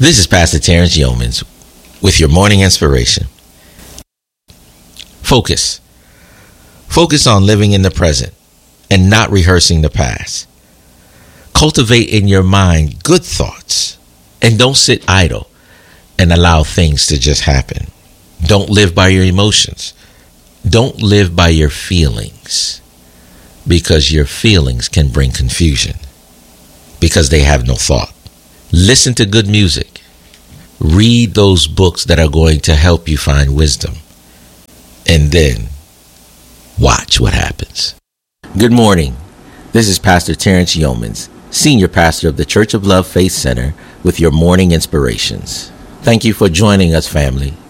This is Pastor Terrence Yeomans with your morning inspiration. Focus. Focus on living in the present and not rehearsing the past. Cultivate in your mind good thoughts and don't sit idle and allow things to just happen. Don't live by your emotions. Don't live by your feelings, because your feelings can bring confusion because they have no thought. Listen to good music. Read those books that are going to help you find wisdom. And then watch what happens. Good morning. This is Pastor Terrence Yeomans, Senior Pastor of the Church of Love Faith Center, with your morning inspirations. Thank you for joining us, family.